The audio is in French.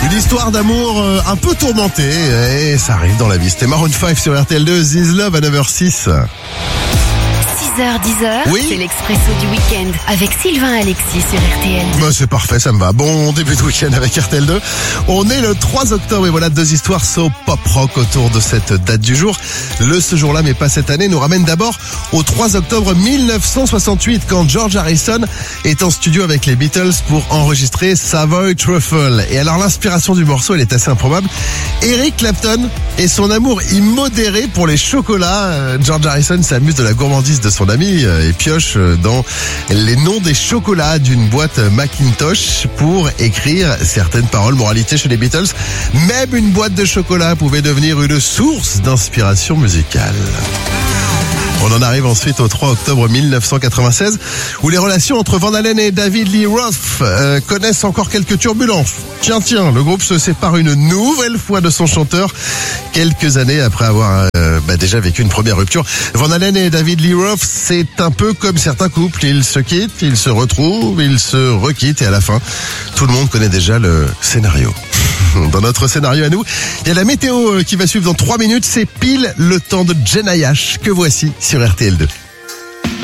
Une histoire d'amour un peu tourmentée, et ça arrive dans la vie. C'était Maroon 5 sur RTL2, This Love à 9h06. 6h-10h, Oui. c'est l'Expresso du week-end avec Sylvain Alexis sur RTL. Bah, c'est parfait, ça me va. Bon début de week-end avec RTL2. On est le 3 octobre et voilà 2 histoires so pop rock autour de cette date du jour. Ce jour-là, mais pas cette année, nous ramène d'abord au 3 octobre 1968 quand George Harrison est en studio avec les Beatles pour enregistrer Savoy Truffle. Et alors l'inspiration du morceau, elle est assez improbable. Eric Clapton et son amour immodéré pour les chocolats. George Harrison s'amuse de la gourmandise de son ami et pioche dans les noms des chocolats d'une boîte Macintosh pour écrire certaines paroles. Moralité chez les Beatles, même une boîte de chocolat pouvait devenir une source d'inspiration musicale. On en arrive ensuite au 3 octobre 1996 où les relations entre Van Halen et David Lee Roth connaissent encore quelques turbulences. Tiens, le groupe se sépare une nouvelle fois de son chanteur quelques années après avoir déjà vécu une première rupture. Van Halen et David Lee Roth, c'est un peu comme certains couples. Ils se quittent, ils se retrouvent, ils se requittent et à la fin, tout le monde connaît déjà le scénario. Dans notre scénario à nous, il y a la météo qui va suivre dans 3 minutes. C'est pile le temps de Jenna Yash que voici sur RTL2.